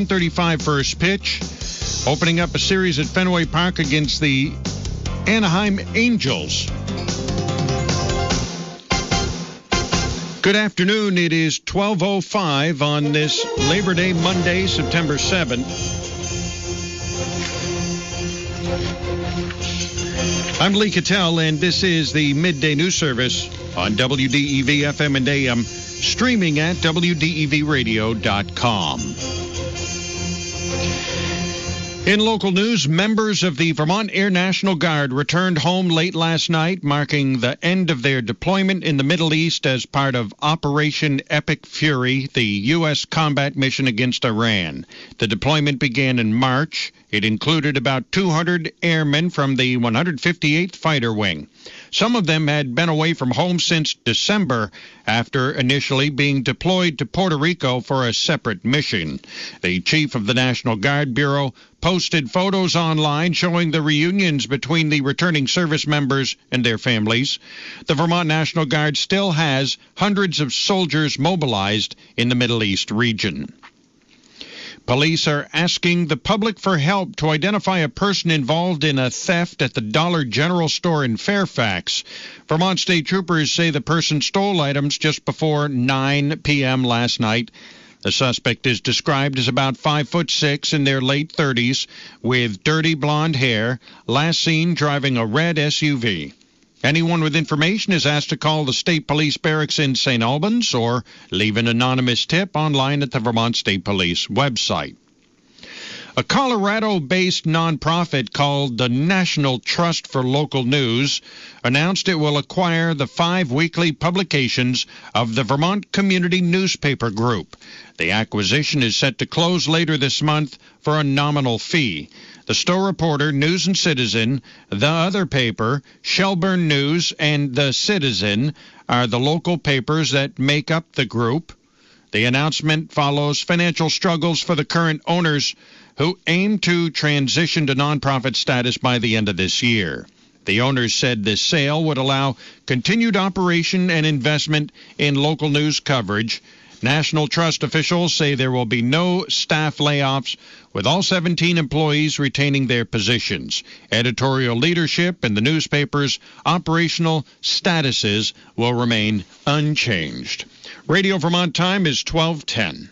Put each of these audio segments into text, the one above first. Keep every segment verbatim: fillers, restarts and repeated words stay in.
thirty-five first pitch, opening up a series at Fenway Park against the Anaheim Angels. Good afternoon. It is twelve oh five on this Labor Day Monday, September seventh. I'm Lee Cattell, and this is the Midday News Service on W D E V F M and A M, streaming at W D E V radio dot com. In local news, members of the Vermont Air National Guard returned home late last night, marking the end of their deployment in the Middle East as part of Operation Epic Fury, the U S combat mission against Iran. The deployment began in March. It included about two hundred airmen from the one hundred fifty-eighth Fighter Wing. Some of them had been away from home since December after initially being deployed to Puerto Rico for a separate mission. The chief of the National Guard Bureau posted photos online showing the reunions between the returning service members and their families. The Vermont National Guard still has hundreds of soldiers mobilized in the Middle East region. Police are asking the public for help to identify a person involved in a theft at the Dollar General store in Fairfax. Vermont State Troopers say the person stole items just before nine p.m. last night. The suspect is described as about five foot six, in their late thirties, with dirty blonde hair, last seen driving a red S U V. Anyone with information is asked to call the State Police Barracks in Saint Albans or leave an anonymous tip online at the Vermont State Police website. A Colorado-based nonprofit called the National Trust for Local News announced it will acquire the five weekly publications of the Vermont Community Newspaper Group. The acquisition is set to close later this month for a nominal fee. The Stowe Reporter, News and Citizen, The Other Paper, Shelburne News, and The Citizen are the local papers that make up the group. The announcement follows financial struggles for the current owners, who aim to transition to nonprofit status by the end of this year. The owners said this sale would allow continued operation and investment in local news coverage. National Trust officials say there will be no staff layoffs, with all seventeen employees retaining their positions. Editorial leadership and the newspaper's operational statuses will remain unchanged. Radio Vermont time is twelve ten.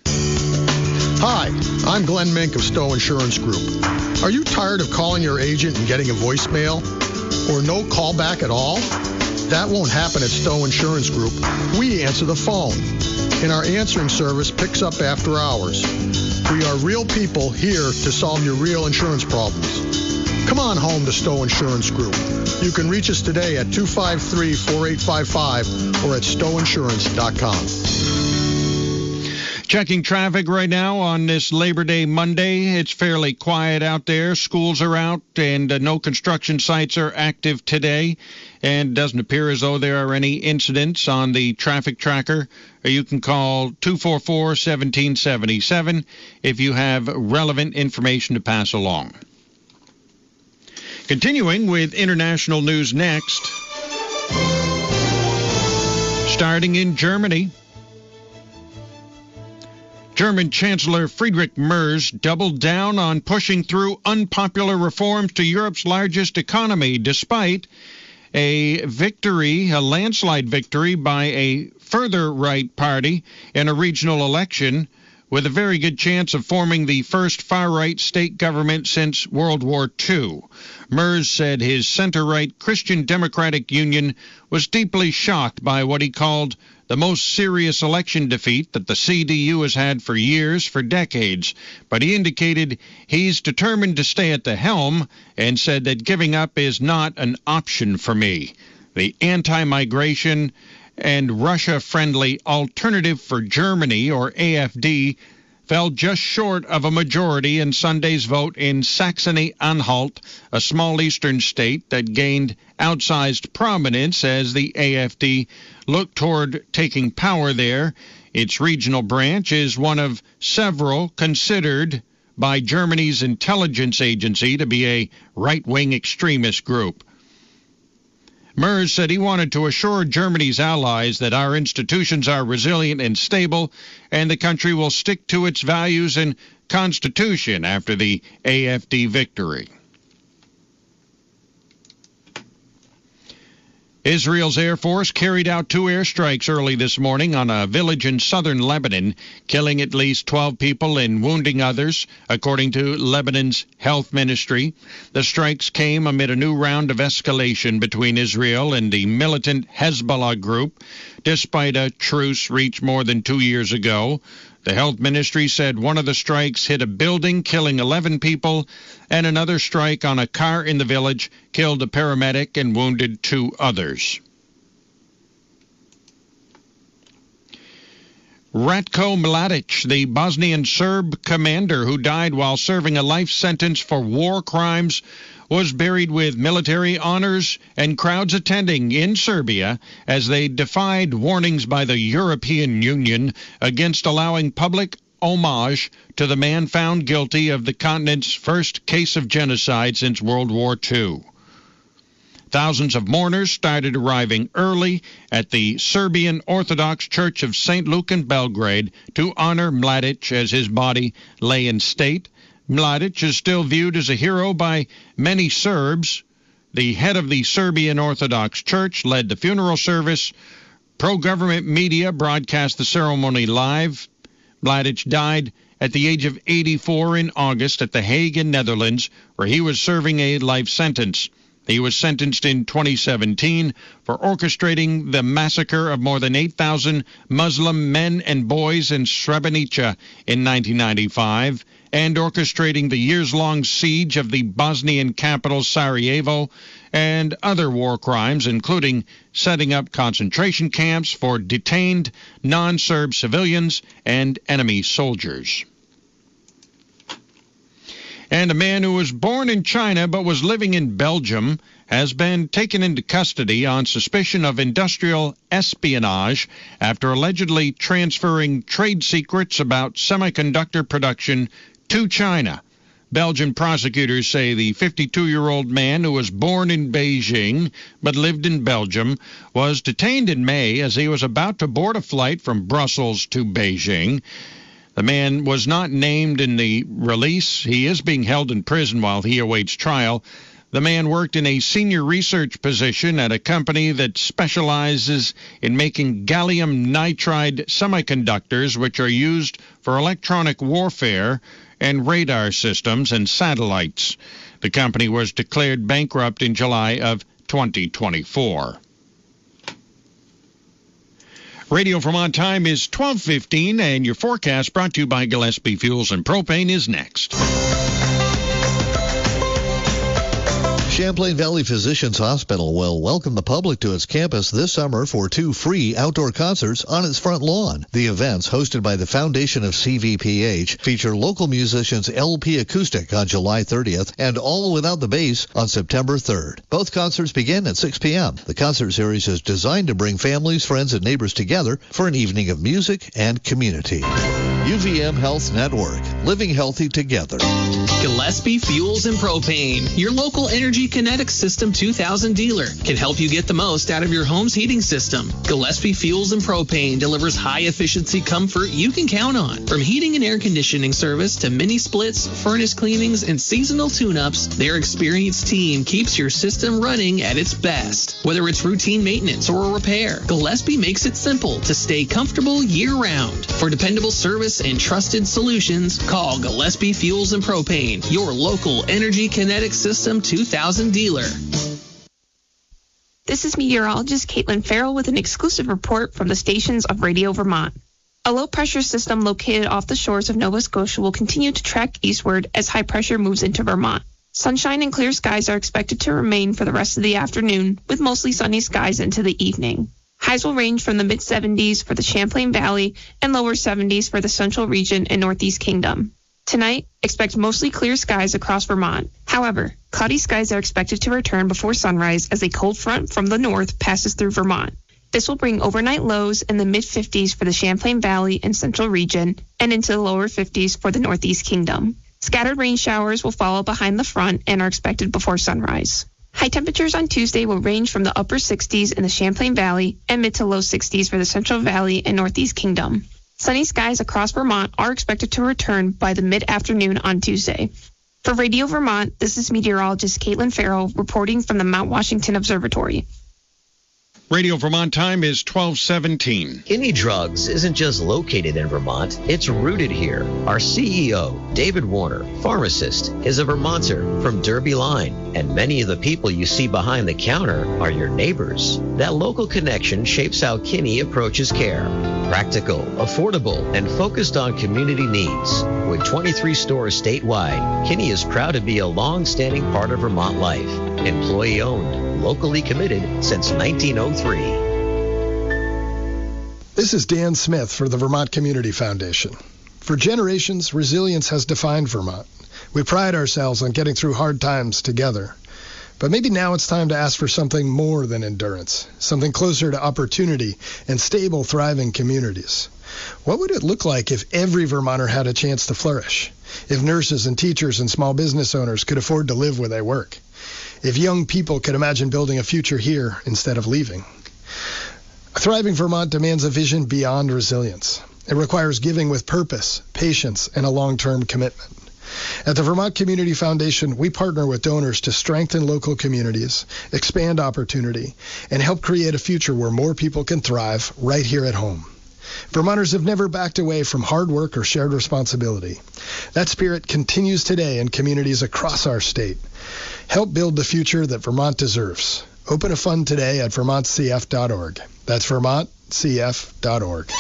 Hi, I'm Glenn Mink of Stowe Insurance Group. Are you tired of calling your agent and getting a voicemail? Or no callback at all? That won't happen at Stowe Insurance Group. We answer the phone, and our answering service picks up after hours. We are real people here to solve your real insurance problems. Come on home to Stowe Insurance Group. You can reach us today at two five three, four eight five five or at stowe insurance dot com. Checking traffic right now on this Labor Day Monday. It's fairly quiet out there. Schools are out, and uh, no construction sites are active today. And it doesn't appear as though there are any incidents on the traffic tracker. You can call two four four, one seven seven seven if you have relevant information to pass along. Continuing with international news next. Starting in Germany. German Chancellor Friedrich Merz doubled down on pushing through unpopular reforms to Europe's largest economy, despite a victory, a landslide victory by a further right party in a regional election, with a very good chance of forming the first far-right state government since World War Two. Merz said his center-right Christian Democratic Union was deeply shocked by what he called the most serious election defeat that the C D U has had for years, for decades. But he indicated he's determined to stay at the helm and said that giving up is not an option for me. The anti-migration and Russia-friendly Alternative for Germany, or A F D, fell just short of a majority in Sunday's vote in Saxony-Anhalt, a small eastern state that gained outsized prominence as the A F D looked toward taking power there. Its regional branch is one of several considered by Germany's intelligence agency to be a right-wing extremist group. Merz said he wanted to assure Germany's allies that our institutions are resilient and stable, and the country will stick to its values and Constitution after the A F D victory. Israel's Air Force carried out two airstrikes early this morning on a village in southern Lebanon, killing at least twelve people and wounding others, according to Lebanon's health ministry. The strikes came amid a new round of escalation between Israel and the militant Hezbollah group, despite a truce reached more than two years ago. The health ministry said one of the strikes hit a building, killing eleven people, and another strike on a car in the village killed a paramedic and wounded two others. Ratko Mladic, the Bosnian Serb commander who died while serving a life sentence for war crimes, was buried with military honors and crowds attending in Serbia as they defied warnings by the European Union against allowing public homage to the man found guilty of the continent's first case of genocide since World War Two. Thousands of mourners started arriving early at the Serbian Orthodox Church of Saint Luke in Belgrade to honor Mladic as his body lay in state. Mladic is still viewed as a hero by many Serbs. The head of the Serbian Orthodox Church led the funeral service. Pro-government media broadcast the ceremony live. Mladic died at the age of eighty-four in August at The Hague in Netherlands, where he was serving a life sentence. He was sentenced in twenty seventeen for orchestrating the massacre of more than eight thousand Muslim men and boys in Srebrenica in nineteen ninety-five, and orchestrating the years-long siege of the Bosnian capital Sarajevo and other war crimes, including setting up concentration camps for detained non-Serb civilians and enemy soldiers. And a man who was born in China but was living in Belgium has been taken into custody on suspicion of industrial espionage after allegedly transferring trade secrets about semiconductor production to China. Belgian prosecutors say the fifty-two-year-old man who was born in Beijing but lived in Belgium was detained in May as he was about to board a flight from Brussels to Beijing. The man was not named in the release. He is being held in prison while he awaits trial. The man worked in a senior research position at a company that specializes in making gallium nitride semiconductors, which are used for electronic warfare and radar systems and satellites. The company was declared bankrupt in July of twenty twenty-four. Radio Vermont time is twelve fifteen, and your forecast brought to you by Gillespie Fuels and Propane is next. Champlain Valley Physicians Hospital will welcome the public to its campus this summer for two free outdoor concerts on its front lawn. The events, hosted by the Foundation of C V P H, feature local musicians L P Acoustic on July thirtieth and All Without the Bass on September third. Both concerts begin at six p.m. The concert series is designed to bring families, friends, and neighbors together for an evening of music and community. U V M Health Network, living healthy together. Gillespie Fuels and Propane, your local Energy Kinetic System two thousand dealer, can help you get the most out of your home's heating system. Gillespie Fuels and Propane delivers high-efficiency comfort you can count on. From heating and air conditioning service to mini splits, furnace cleanings, and seasonal tune-ups, their experienced team keeps your system running at its best. Whether it's routine maintenance or a repair, Gillespie makes it simple to stay comfortable year-round. For dependable service and trusted solutions, call Gillespie Fuels and Propane, your local Energy Kinetic System two thousand dealer. This is meteorologist Caitlin Farrell with an exclusive report from the stations of Radio Vermont. A low-pressure system located off the shores of Nova Scotia will continue to track eastward as high pressure moves into Vermont. Sunshine and clear skies are expected to remain for the rest of the afternoon, with mostly sunny skies into the evening. Highs will range from the mid seventies for the Champlain Valley and lower seventies for the Central Region and Northeast Kingdom. Tonight, expect mostly clear skies across Vermont. However, cloudy skies are expected to return before sunrise as a cold front from the north passes through Vermont. This will bring overnight lows in the mid fifties for the Champlain Valley and Central Region and into the lower fifties for the Northeast Kingdom. Scattered rain showers will follow behind the front and are expected before sunrise. High temperatures on Tuesday will range from the upper sixties in the Champlain Valley and mid to low sixties for the Central Valley and Northeast Kingdom. Sunny skies across Vermont are expected to return by the mid-afternoon on Tuesday. For Radio Vermont, this is meteorologist Caitlin Farrell reporting from the Mount Washington Observatory. Radio Vermont time is twelve seventeen. Kinney Drugs isn't just located in Vermont, it's rooted here. Our C E O, David Warner, pharmacist, is a Vermonter from Derby Line, and many of the people you see behind the counter are your neighbors. That local connection shapes how Kinney approaches care. Practical, affordable, and focused on community needs. With twenty-three stores statewide, Kinney is proud to be a long-standing part of Vermont life. Employee-owned, locally committed since nineteen oh three. This is Dan Smith for the Vermont Community Foundation. For generations, resilience has defined Vermont. We pride ourselves on getting through hard times together. But maybe now it's time to ask for something more than endurance, something closer to opportunity and stable, thriving communities. What would it look like if every Vermonter had a chance to flourish? If nurses and teachers and small business owners could afford to live where they work? If young people could imagine building a future here instead of leaving? A thriving Vermont demands a vision beyond resilience. It requires giving with purpose, patience, and a long-term commitment. At the Vermont Community Foundation, we partner with donors to strengthen local communities, expand opportunity, and help create a future where more people can thrive right here at home. Vermonters have never backed away from hard work or shared responsibility. That spirit continues today in communities across our state. Help build the future that Vermont deserves. Open a fund today at vermont c f dot org. That's vermont c f dot org.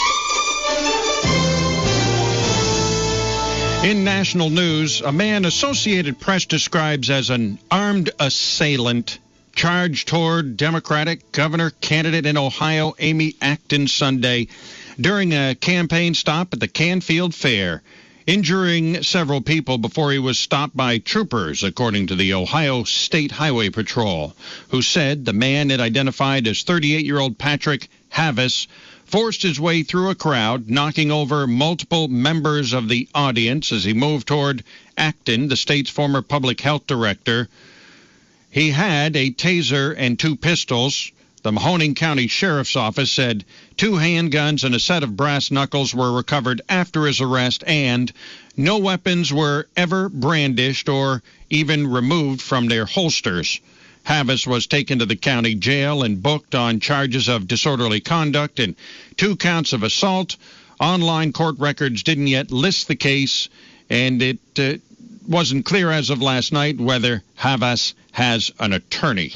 In national news, a man Associated Press describes as an armed assailant charged toward Democratic governor candidate in Ohio, Amy Acton, Sunday during a campaign stop at the Canfield Fair, injuring several people before he was stopped by troopers, according to the Ohio State Highway Patrol, who said the man it identified as thirty-eight-year-old Patrick Havis forced his way through a crowd, knocking over multiple members of the audience as he moved toward Acton, the state's former public health director. He had a taser and two pistols. The Mahoning County Sheriff's Office said two handguns and a set of brass knuckles were recovered after his arrest, and no weapons were ever brandished or even removed from their holsters. Havis was taken to the county jail and booked on charges of disorderly conduct and two counts of assault. Online court records didn't yet list the case, and it uh, wasn't clear as of last night whether Havis has an attorney.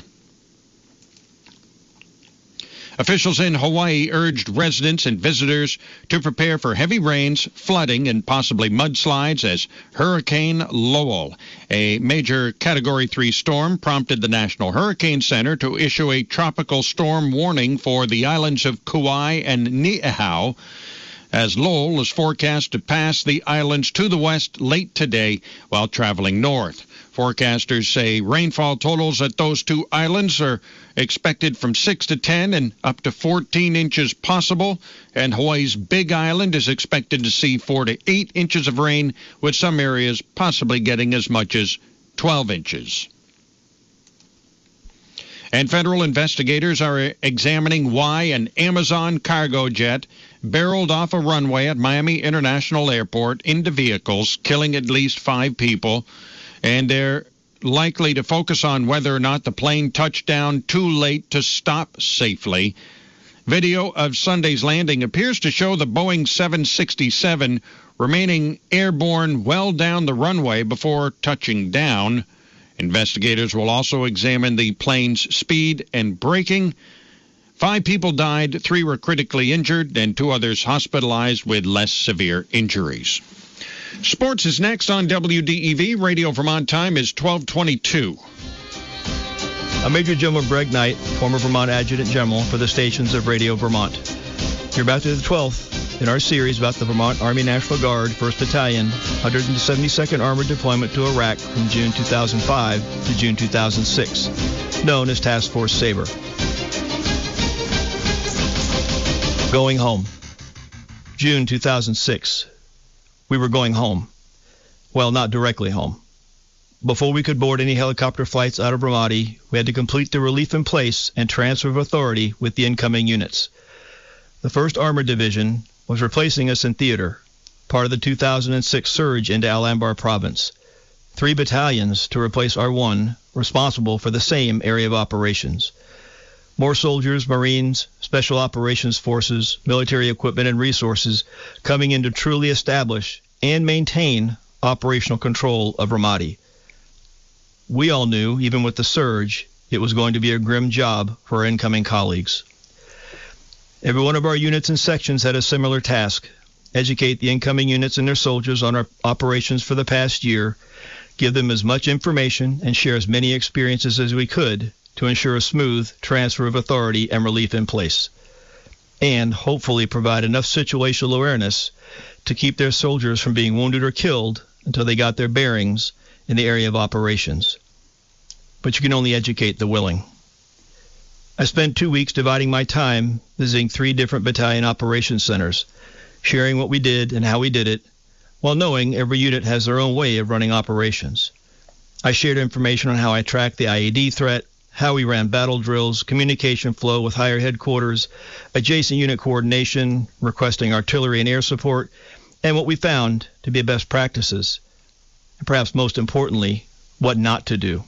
Officials in Hawaii urged residents and visitors to prepare for heavy rains, flooding, and possibly mudslides as Hurricane Lowell, a major Category three storm, prompted the National Hurricane Center to issue a tropical storm warning for the islands of Kauai and Niihau, as Lowell is forecast to pass the islands to the west late today while traveling north. Forecasters say rainfall totals at those two islands are expected from six to ten and up to fourteen inches possible, and Hawaii's Big Island is expected to see four to eight inches of rain, with some areas possibly getting as much as twelve inches. And federal investigators are examining why an Amazon cargo jet barreled off a runway at Miami International Airport into vehicles, killing at least five people. And they're likely to focus on whether or not the plane touched down too late to stop safely. Video of Sunday's landing appears to show the Boeing seven sixty-seven remaining airborne well down the runway before touching down. Investigators will also examine the plane's speed and braking. Five people died, three were critically injured, and two others hospitalized with less severe injuries. Sports is next on W D E V. Radio Vermont time is twelve twenty-two. I'm Major General Greg Knight, former Vermont Adjutant General for the stations of Radio Vermont. You're about to the twelfth in our series about the Vermont Army National Guard, first Battalion, one hundred seventy-second Armored Deployment to Iraq from June two thousand five to June two thousand six, known as Task Force Sabre. Going home. June two thousand six. We were going home. Well, not directly home. Before we could board any helicopter flights out of Ramadi, we had to complete the relief in place and transfer of authority with the incoming units. The first Armored Division was replacing us in theater, part of the two thousand six surge into Al-Anbar province. Three battalions to replace our one, responsible for the same area of operations. More soldiers, Marines, Special Operations Forces, military equipment and resources coming in to truly establish and maintain operational control of Ramadi. We all knew, even with the surge, it was going to be a grim job for our incoming colleagues. Every one of our units and sections had a similar task: educate the incoming units and their soldiers on our operations for the past year, give them as much information, and share as many experiences as we could to ensure a smooth transfer of authority and relief in place, and hopefully provide enough situational awareness to keep their soldiers from being wounded or killed until they got their bearings in the area of operations. But you can only educate the willing. I spent two weeks dividing my time visiting three different battalion operations centers, sharing what we did and how we did it, while knowing every unit has their own way of running operations. I shared information on how I tracked the I E D threat, how we ran battle drills, communication flow with higher headquarters, adjacent unit coordination, requesting artillery and air support, and what we found to be best practices, and perhaps most importantly, what not to do.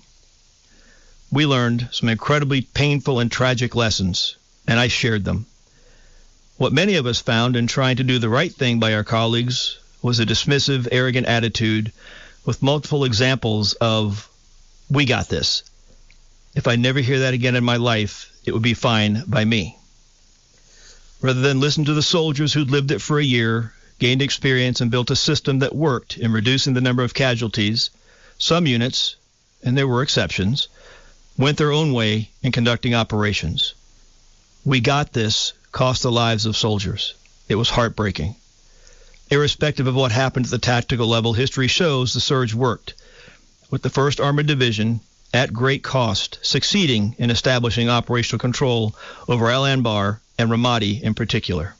We learned some incredibly painful and tragic lessons, and I shared them. What many of us found in trying to do the right thing by our colleagues was a dismissive, arrogant attitude with multiple examples of, "We got this. If I never hear that again in my life, it would be fine by me." Rather than listen to the soldiers who'd lived it for a year, gained experience, and built a system that worked in reducing the number of casualties, some units, and there were exceptions, went their own way in conducting operations. "We got this" cost the lives of soldiers. It was heartbreaking. Irrespective of what happened at the tactical level, history shows the surge worked, with the first Armored Division, at great cost, succeeding in establishing operational control over Al-Anbar and Ramadi in particular.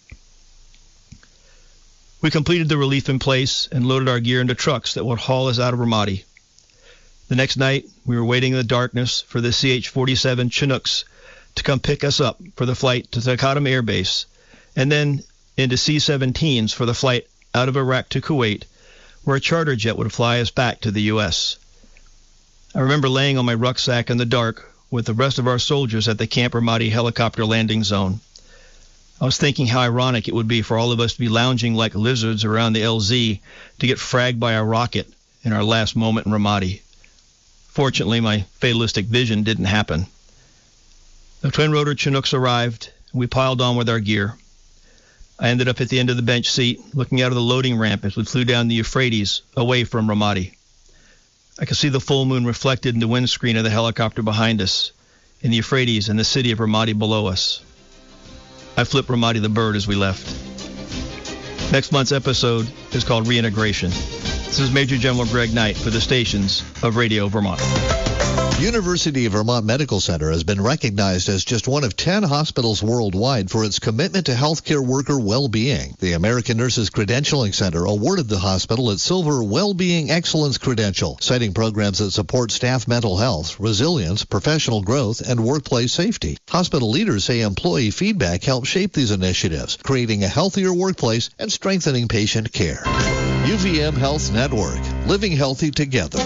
We completed the relief in place and loaded our gear into trucks that would haul us out of Ramadi. The next night, we were waiting in the darkness for the C H forty-seven Chinooks to come pick us up for the flight to Taqadum Air Base, and then into C seventeens for the flight out of Iraq to Kuwait, where a charter jet would fly us back to the U S I remember laying on my rucksack in the dark with the rest of our soldiers at the Camp Ramadi helicopter landing zone. I was thinking how ironic it would be for all of us to be lounging like lizards around the L Z to get fragged by a rocket in our last moment in Ramadi. Fortunately, my fatalistic vision didn't happen. The twin-rotor Chinooks arrived, and we piled on with our gear. I ended up at the end of the bench seat, looking out of the loading ramp as we flew down the Euphrates, away from Ramadi. I could see the full moon reflected in the windscreen of the helicopter behind us, in the Euphrates and the city of Ramadi below us. I flipped Ramadi the bird as we left. Next month's episode is called Reintegration. This is Major General Greg Knight for the stations of Radio Vermont. University of Vermont Medical Center has been recognized as just one of ten hospitals worldwide for its commitment to healthcare worker well-being. The American Nurses Credentialing Center awarded the hospital its Silver Well-Being Excellence Credential, citing programs that support staff mental health, resilience, professional growth, and workplace safety. Hospital leaders say employee feedback helps shape these initiatives, creating a healthier workplace and strengthening patient care. U V M Health Network, living healthy together.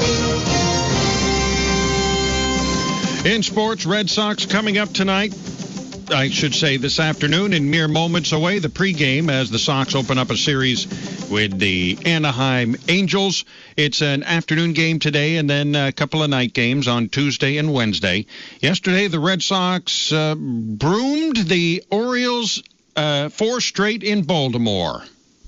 In sports, Red Sox coming up tonight. I should say this afternoon, in mere moments away, the pregame as the Sox open up a series with the Anaheim Angels. It's an afternoon game today and then a couple of night games on Tuesday and Wednesday. Yesterday, the Red Sox uh, broomed the Orioles uh, four straight in Baltimore.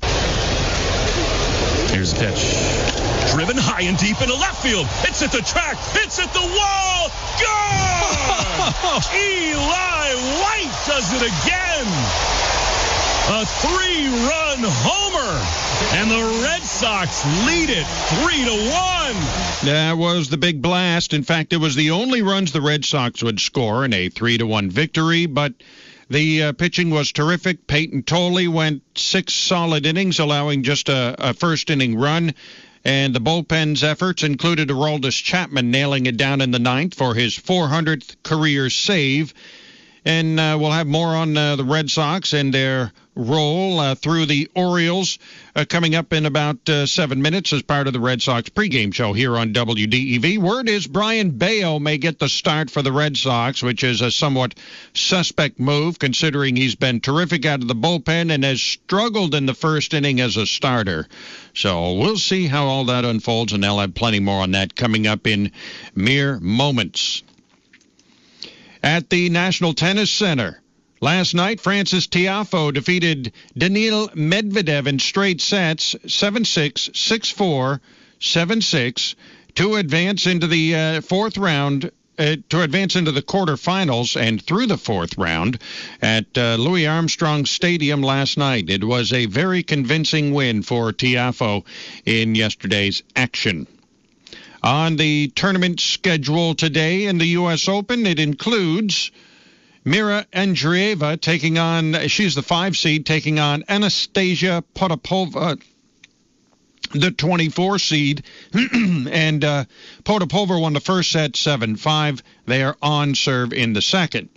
Here's the pitch. Driven high and deep into left field. It's at the track. It's at the wall. Gone! Eli White does it again. A three-run homer. And the Red Sox lead it three to one. That was the big blast. In fact, it was the only runs the Red Sox would score in a three to one victory, but the uh, pitching was terrific. Peyton Tolley went six solid innings, allowing just a, a first-inning run. And the bullpen's efforts included Aroldis Chapman nailing it down in the ninth for his four hundredth career save. And uh, we'll have more on uh, the Red Sox and their roll uh, through the Orioles uh, coming up in about uh, seven minutes as part of the Red Sox pregame show here on W D E V. Word is Brian Bayo may get the start for the Red Sox, which is a somewhat suspect move considering he's been terrific out of the bullpen and has struggled in the first inning as a starter. So we'll see how all that unfolds, and I'll have plenty more on that coming up in mere moments. At the National Tennis Center, last night, Frances Tiafoe defeated Daniil Medvedev in straight sets, seven six, six four, seven six, to advance into the uh, fourth round, uh, to advance into the quarterfinals and through the fourth round at uh, Louis Armstrong Stadium last night. It was a very convincing win for Tiafoe in yesterday's action. On the tournament schedule today in the U S Open, it includes Mira Andreeva taking on, she's the five seed, taking on Anastasia Potapova, the twenty-four seed. and uh, Potapova won the first set seven five. They are on serve in the second.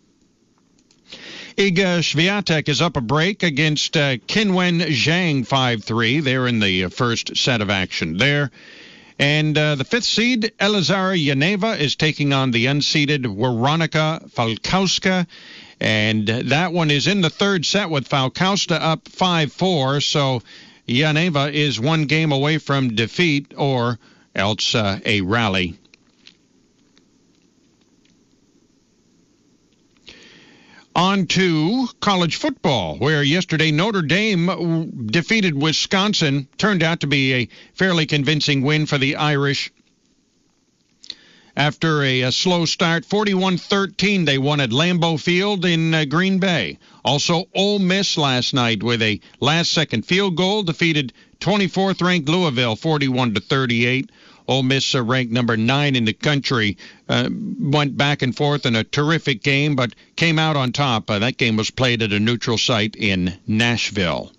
Iga Swiatek is up a break against uh, Qinwen Zhang five three. They're in the first set of action there. And uh, the fifth seed, Elizara Yaneva, is taking on the unseeded Weronika Falkowska. And that one is in the third set with Falkowska up five four. So Yaneva is one game away from defeat or else uh, a rally. On to college football, where yesterday Notre Dame defeated Wisconsin. Turned out to be a fairly convincing win for the Irish. After a, a slow start, forty-one thirteen, they won at Lambeau Field in uh, Green Bay. Also, Ole Miss last night with a last-second field goal defeated twenty-fourth ranked Louisville, forty-one to thirty-eight. Ole Miss, uh, ranked number nine in the country, uh, went back and forth in a terrific game, but came out on top. Uh, that game was played at a neutral site in Nashville.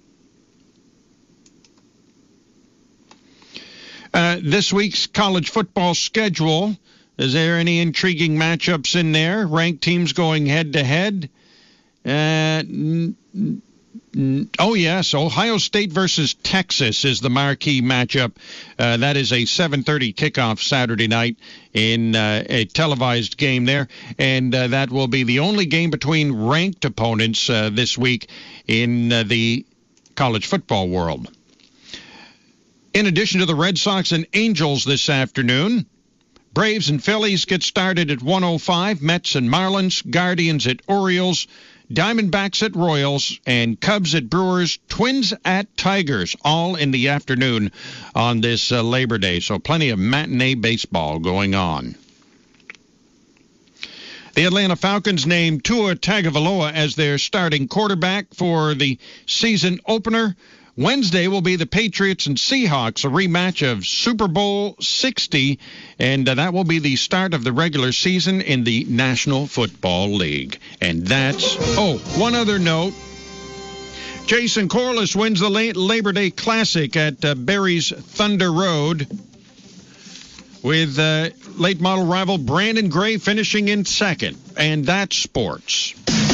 Uh, this week's college football schedule, is there any intriguing matchups in there? Ranked teams going head-to-head? Uh, n- n- Oh, yes. Ohio State versus Texas is the marquee matchup. Uh, that is a seven thirty kickoff Saturday night in uh, a televised game there. And uh, that will be the only game between ranked opponents uh, this week in uh, the college football world. In addition to the Red Sox and Angels this afternoon, Braves and Phillies get started at one oh five, Mets and Marlins, Guardians at Orioles, Diamondbacks at Royals, and Cubs at Brewers, Twins at Tigers, all in the afternoon on this uh, Labor Day. So plenty of matinee baseball going on. The Atlanta Falcons named Tua Tagovailoa as their starting quarterback for the season opener. Wednesday will be the Patriots and Seahawks, a rematch of Super Bowl sixty, and uh, that will be the start of the regular season in the National Football League. And that's, oh, one other note. Jason Corliss wins the late Labor Day Classic at uh, Barry's Thunder Road, with uh, late model rival Brandon Gray finishing in second. And that's sports.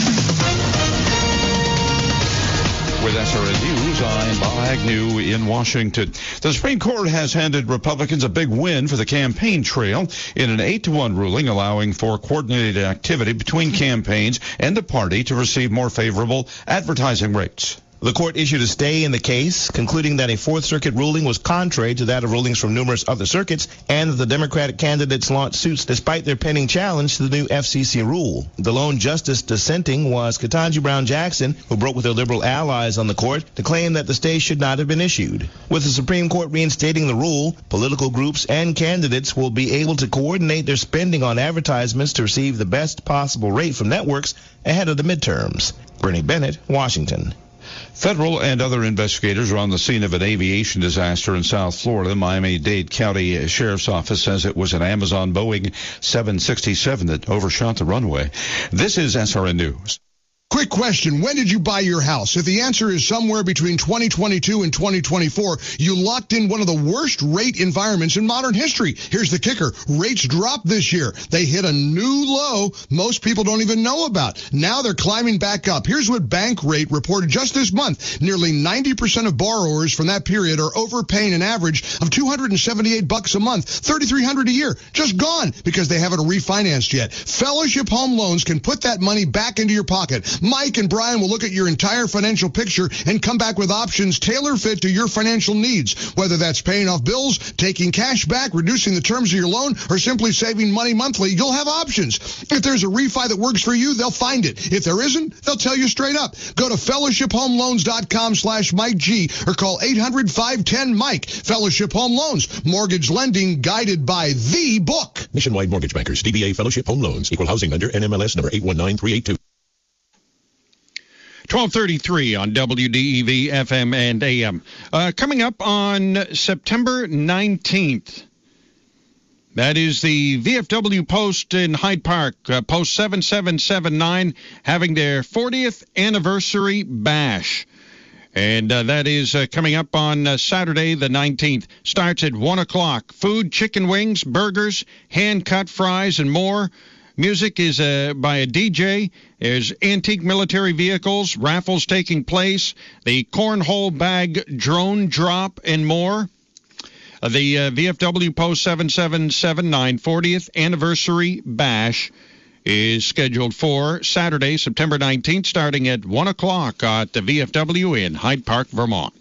With S R N News, I'm Bob Agnew in Washington. The Supreme Court has handed Republicans a big win for the campaign trail in an eight to one ruling allowing for coordinated activity between campaigns and the party to receive more favorable advertising rates. The court issued a stay in the case, concluding that a Fourth Circuit ruling was contrary to that of rulings from numerous other circuits, and that the Democratic candidates launched suits despite their pending challenge to the new F C C rule. The lone justice dissenting was Ketanji Brown Jackson, who broke with her liberal allies on the court to claim that the stay should not have been issued. With the Supreme Court reinstating the rule, political groups and candidates will be able to coordinate their spending on advertisements to receive the best possible rate from networks ahead of the midterms. Bernie Bennett, Washington. Federal and other investigators are on the scene of an aviation disaster in South Florida. Miami-Dade County Sheriff's Office says it was an Amazon Boeing seven sixty-seven that overshot the runway. This is S R N News. Quick question. When did you buy your house? If the answer is somewhere between twenty twenty-two and twenty twenty-four, you locked in one of the worst rate environments in modern history. Here's the kicker. Rates dropped this year. They hit a new low most people don't even know about. Now they're climbing back up. Here's what Bankrate reported just this month. Nearly ninety percent of borrowers from that period are overpaying an average of two hundred seventy-eight bucks a month, thirty-three hundred dollars a year. Just gone because they haven't refinanced yet. Fellowship Home Loans can put that money back into your pocket. Mike and Brian will look at your entire financial picture and come back with options tailor-fit to your financial needs. Whether that's paying off bills, taking cash back, reducing the terms of your loan, or simply saving money monthly, you'll have options. If there's a refi that works for you, they'll find it. If there isn't, they'll tell you straight up. Go to fellowship home loans dot com slash Mike G or call eight hundred, five one zero, Mike. Fellowship Home Loans. Mortgage lending guided by the book. Nationwide Mortgage Bankers, D B A Fellowship Home Loans, Equal Housing Lender, N M L S number eight one nine three eight two. twelve thirty-three on W D E V F M and A M. Uh, coming up on September nineteenth, that is the V F W Post in Hyde Park, uh, Post seven seven seven nine, having their fortieth anniversary bash. And uh, that is uh, coming up on uh, Saturday the nineteenth. Starts at one o'clock. Food, chicken wings, burgers, hand-cut fries, and more. Music is uh, by a D J. There's antique military vehicles, raffles taking place, the cornhole bag drone drop, and more. Uh, the uh, V F W Post seven seven seven nine fortieth Anniversary Bash is scheduled for Saturday, September nineteenth, starting at one o'clock at the V F W in Hyde Park, Vermont.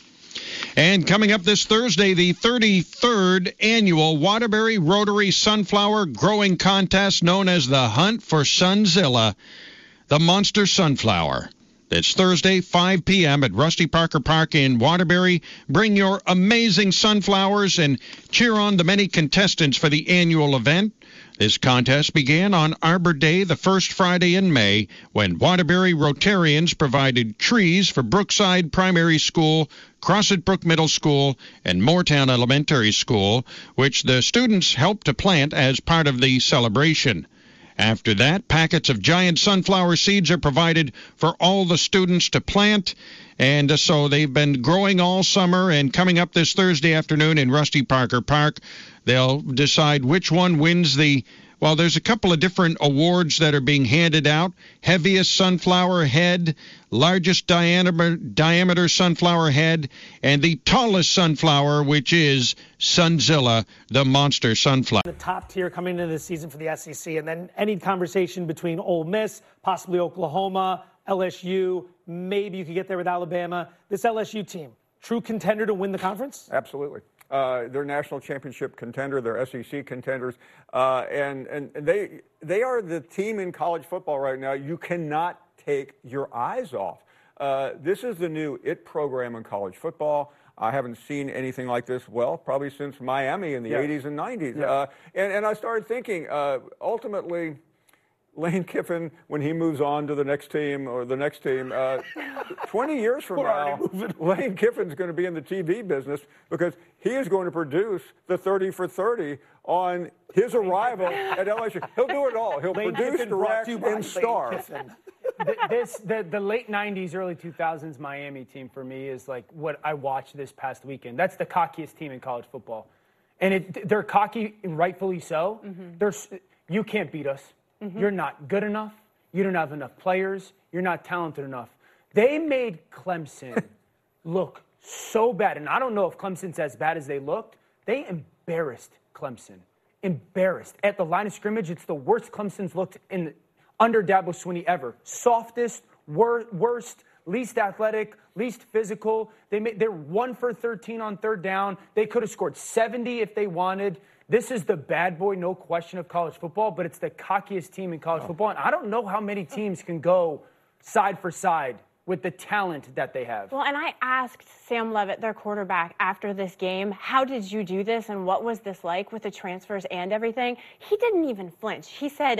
And coming up this Thursday, the thirty-third Annual Waterbury Rotary Sunflower Growing Contest, known as the Hunt for Sunzilla, the Monster Sunflower. It's Thursday, five p.m. at Rusty Parker Park in Waterbury. Bring your amazing sunflowers and cheer on the many contestants for the annual event. This contest began on Arbor Day, the first Friday in May, when Waterbury Rotarians provided trees for Brookside Primary School, Crossett Brook Middle School, and Moortown Elementary School, which the students helped to plant as part of the celebration. After that, packets of giant sunflower seeds are provided for all the students to plant, and so they've been growing all summer, and coming up this Thursday afternoon in Rusty Parker Park, they'll decide which one wins the, well, there's a couple of different awards that are being handed out. Heaviest sunflower head, largest diameter, diameter sunflower head, and the tallest sunflower, which is Sunzilla, the monster sunflower. The top tier coming into the season for the S E C, and then any conversation between Ole Miss, possibly Oklahoma, L S U, maybe you could get there with Alabama. This L S U team, true contender to win the conference? Absolutely. Uh, they're national championship contender. They're S E C contenders. Uh, and and they, they are the team in college football right now you cannot take your eyes off. Uh, this is the new IT program in college football. I haven't seen anything like this, well, probably since Miami in the yeah. eighties and nineties. Yeah. Uh, and, and I started thinking, uh, ultimately, Lane Kiffin, when he moves on to the next team or the next team, uh, twenty years from now, Lane Kiffin's going to be in the T V business because he is going to produce the thirty for thirty on his arrival at L S U. He'll do it all. He'll Lane produce, Kiffin direct, and star. the, this, the, the late nineties, early two thousands Miami team for me is like what I watched this past weekend. That's the cockiest team in college football. And it, they're cocky, and rightfully so. Mm-hmm. They're, you can't beat us. Mm-hmm. You're not good enough. You don't have enough players. You're not talented enough. They made Clemson look so bad. And I don't know if Clemson's as bad as they looked. They embarrassed Clemson. Embarrassed. At the line of scrimmage, it's the worst Clemson's looked in the, under Dabo Swinney ever. Softest, wor- worst, least athletic, least physical. They made, they're one for thirteen on third down. They could have scored seventy if they wanted. This is the bad boy, no question, of college football, but it's the cockiest team in college oh. football. And I don't know how many teams can go side for side with the talent that they have. Well, and I asked Sam Levitt, their quarterback, after this game, how did you do this and what was this like with the transfers and everything? He didn't even flinch. He said,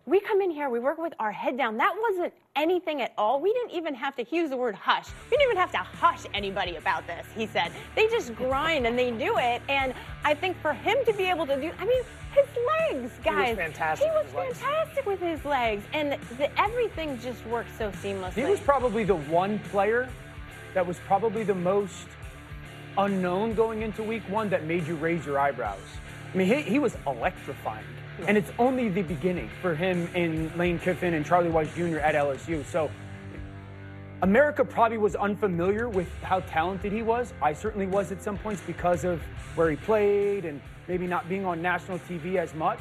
we come in here, we work with our head down. That wasn't anything at all. We didn't even have to use the word hush. We didn't even have to hush anybody about this, he said. They just grind and they do it. And I think for him to be able to do, I mean, his legs, guys. He was fantastic. He was with his fantastic legs. with his legs. And the, everything just worked so seamlessly. He was probably the one player that was probably the most unknown going into week one that made you raise your eyebrows. I mean, he, he was electrifying. Yeah. And it's only the beginning for him and Lane Kiffin and Charlie Weis Junior at L S U. So America probably was unfamiliar with how talented he was. I certainly was at some points because of where he played and maybe not being on national T V as much.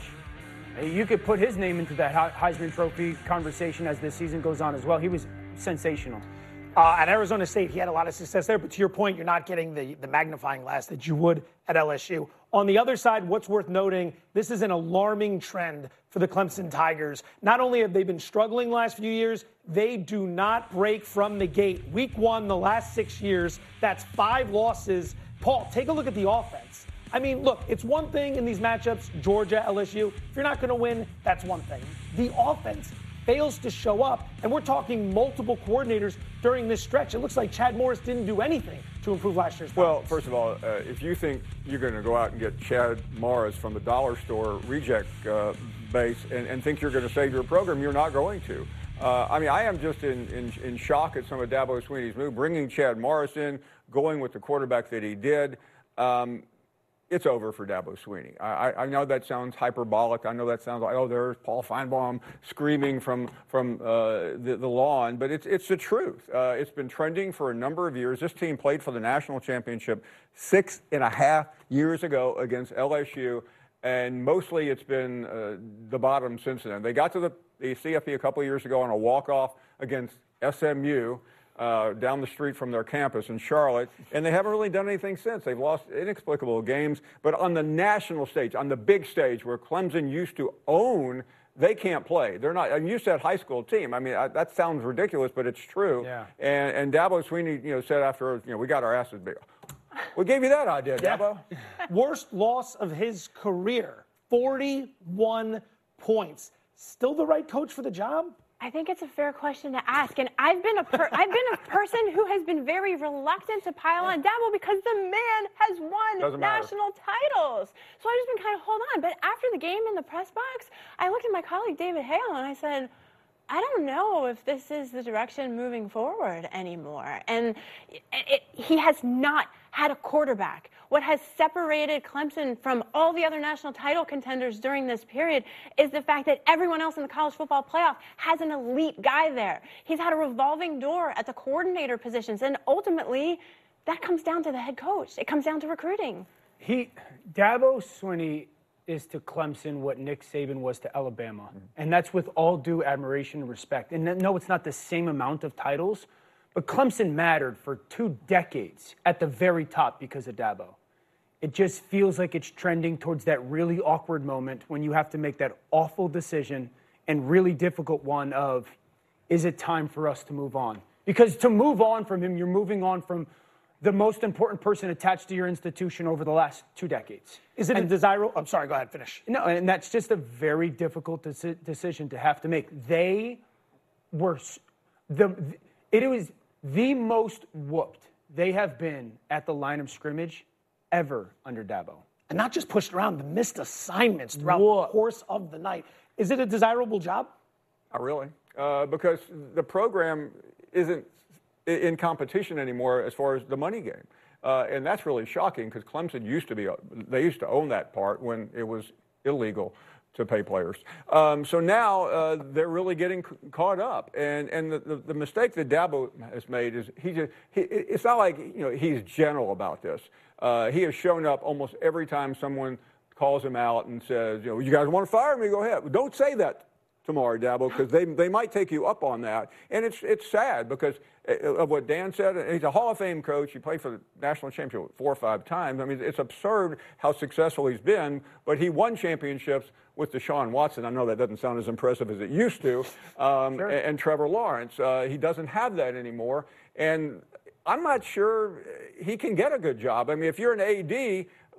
You could put his name into that Heisman Trophy conversation as this season goes on as well. He was sensational. Uh, at Arizona State, he had a lot of success there, but to your point, you're not getting the, the magnifying glass that you would at L S U. On the other side, what's worth noting, this is an alarming trend for the Clemson Tigers. Not only have they been struggling the last few years, they do not break from the gate. Week one, the last six years, that's five losses. Paul, take a look at the offense. I mean, look, it's one thing in these matchups, Georgia, L S U. If you're not going to win, that's one thing. The offense fails to show up, and we're talking multiple coordinators during this stretch. It looks like Chad Morris didn't do anything to improve last year's Well, performance. first of all, uh, if you think you're going to go out and get Chad Morris from the dollar store reject uh, base and, and think you're going to save your program, you're not going to. Uh, I mean, I am just in, in, in shock at some of Dabo Swinney's move, bringing Chad Morris in, going with the quarterback that he did. Um, It's over for Dabo Swinney. I, I know that sounds hyperbolic. I know that sounds like, oh, there's Paul Feinbaum screaming from from uh, the, the lawn, but it's it's the truth. Uh, it's been trending for a number of years. This team played for the national championship six and a half years ago against L S U, and mostly it's been uh, the bottom since then. They got to the, the C F P a couple of years ago on a walk-off against S M U. Uh, down the street from their campus in Charlotte, and they haven't really done anything since. They've lost inexplicable games, but on the national stage, on the big stage where Clemson used to own, they can't play. They're not. And you said high school team. I mean, I, that sounds ridiculous, but it's true. Yeah. And, and Dabo Swinney, you know, said after, you know, we got our asses beat. We gave you that idea, Yeah. Dabo. Worst loss of his career, forty-one points. Still the right coach for the job? I think it's a fair question to ask, and I've been a per- I've been a person who has been very reluctant to pile on Dabo because the man has won Doesn't matter. national titles. So I've just been kind of hold on. But after the game in the press box, I looked at my colleague David Hale and I said, I don't know if this is the direction moving forward anymore. And it, it, he has not had a quarterback. What has separated Clemson from all the other national title contenders during this period is the fact that everyone else in the college football playoff has an elite guy there. He's had a revolving door at the coordinator positions, and ultimately, that comes down to the head coach. It comes down to recruiting. He, Dabo Swinney is to Clemson what Nick Saban was to Alabama. And that's with all due admiration and respect. And no, it's not the same amount of titles, but Clemson mattered for two decades at the very top because of Dabo. It just feels like it's trending towards that really awkward moment when you have to make that awful decision and really difficult one of, is it time for us to move on? Because to move on from him, you're moving on from the most important person attached to your institution over the last two decades. Is it and, a desirable? I'm sorry, go ahead, finish. No, and that's just a very difficult deci- decision to have to make. They were, the, it was the most whooped they have been at the line of scrimmage ever under Dabo. And not just pushed around, the missed assignments throughout Whoa. the course of the night. Is it a desirable job? Not really, uh, because the program isn't in competition anymore as far as the money game. Uh, and that's really shocking because Clemson used to be, they used to own that part when it was illegal to pay players. Um, so now uh, they're really getting c- caught up. And and the, the, the mistake that Dabo has made is he just, he, it's not like, you know, he's gentle about this. Uh, he has shown up almost every time someone calls him out and says, you know, you guys want to fire me? Go ahead. Don't say that tomorrow, Dabo, because they they might take you up on that. And it's it's sad because of what Dan said. He's a Hall of Fame coach. He played for the national championship four or five times. I mean, it's absurd how successful he's been, but he won championships with Deshaun Watson. I know that doesn't sound as impressive as it used to, um, sure. and, and Trevor Lawrence. Uh, he doesn't have that anymore. And I'm not sure he can get a good job. I mean, if you're an A D,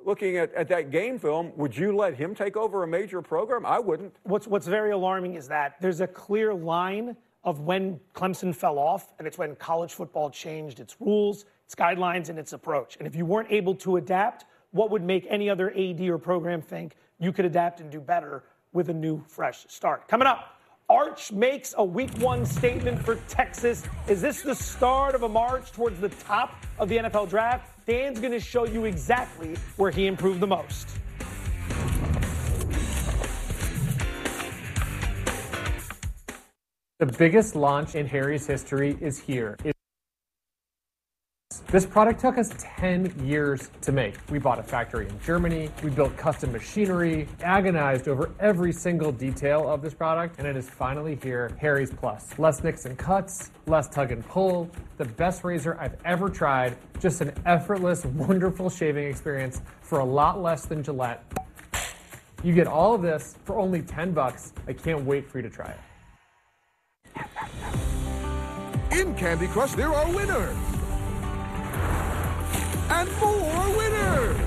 looking at, at that game film, would you let him take over a major program? I wouldn't. What's, what's very alarming is that there's a clear line of when Clemson fell off, and it's when college football changed its rules, its guidelines, and its approach. And if you weren't able to adapt, what would make any other A D or program think you could adapt and do better with a new, fresh start? Coming up, Arch makes a week one statement for Texas. Is this the start of a march towards the top of the N F L draft? Dan's going to show you exactly where he improved the most. The biggest launch in Harry's history is here. This product took us ten years to make. We bought a factory in Germany, we built custom machinery, agonized over every single detail of this product, and it is finally here, Harry's Plus. Less nicks and cuts, less tug and pull, the best razor I've ever tried, just an effortless, wonderful shaving experience for a lot less than Gillette. You get all of this for only ten bucks. I can't wait for you to try it. In Candy Crush, there are winners! And more winners!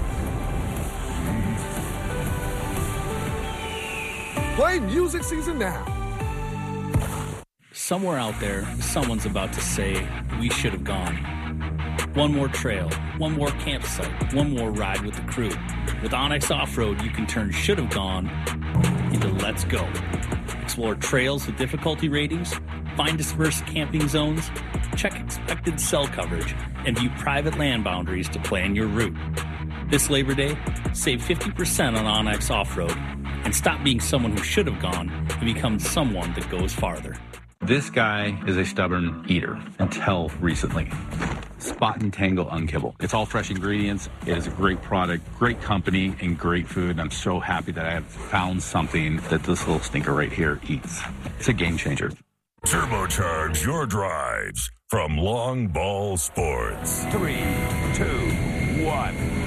Play Music Season now. Somewhere out there, someone's about to say, we should have gone. One more trail, one more campsite, one more ride with the crew. With Onyx Off-Road, you can turn should have gone into let's go. Explore trails with difficulty ratings, find dispersed camping zones, check expected cell coverage, and view private land boundaries to plan your route. This Labor Day, save fifty percent on Onyx Off-Road and stop being someone who should have gone and become someone that goes farther. This guy is a stubborn eater until recently. Spot and Tangle Unkibble. It's all fresh ingredients. It is a great product, great company, and great food. I'm so happy that I have found something that this little stinker right here eats. It's a game changer. Turbocharge your drives from Long Ball Sports. Three, two, one.